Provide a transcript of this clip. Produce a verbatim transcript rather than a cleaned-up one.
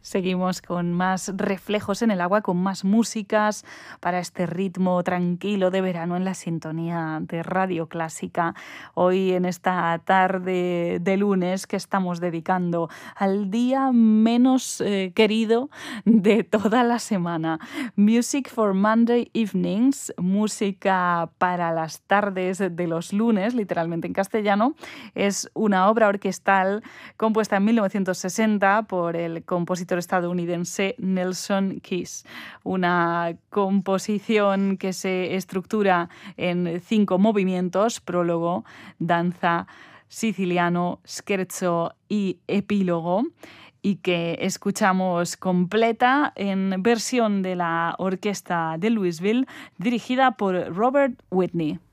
Seguimos con más reflejos en el agua, con más músicas para este ritmo tranquilo de verano en la sintonía de Radio Clásica. Hoy en esta tarde de lunes que estamos dedicando al día menos eh, querido de toda la semana. Music for Monday Evenings, música para las tardes de los lunes, literalmente en castellano. Es una obra orquestal compuesta en mil novecientos sesenta por el compositor estadounidense Nelson Keys. Una composición que se estructura en cinco movimientos: prólogo, danza, siciliano, scherzo y epílogo, y que escuchamos completa en versión de la Orquesta de Louisville, dirigida por Robert Whitney.